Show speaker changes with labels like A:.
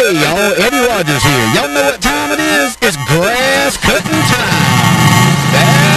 A: Hey, y'all, Eddie Rogers here. Y'all know what time it is? It's